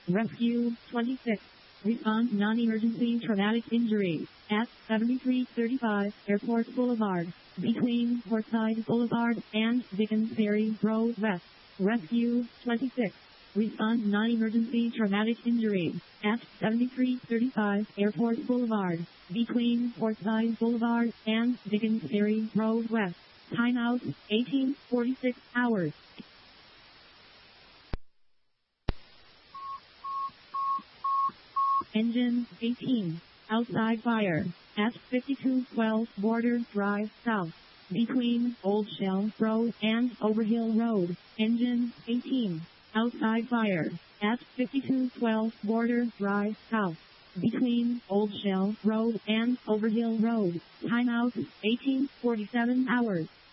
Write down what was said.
Rescue 26. Respond non-emergency traumatic injury at 7335 Airport Boulevard, between Portside Boulevard and Dickens Ferry Road West. Rescue 26. Respond non-emergency traumatic injury at 7335 Airport Boulevard, between Portside Boulevard and Dickens Ferry Road West. Timeout 1846 hours. Engine 18. Outside fire at 5212 Border Drive South, between Old Shell Road and Overhill Road. Engine 18. Outside fire at 5212 Border Drive South, between Old Shell Road and Overhill Road. Timeout 1847 hours.